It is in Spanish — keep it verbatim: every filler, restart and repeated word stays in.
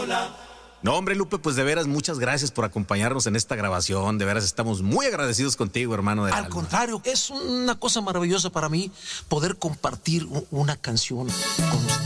No, hombre, Lupe, pues de veras, muchas gracias por acompañarnos en esta grabación. De veras, estamos muy agradecidos contigo, hermano del Al alma. contrario, es una cosa maravillosa para mí poder compartir una canción con usted.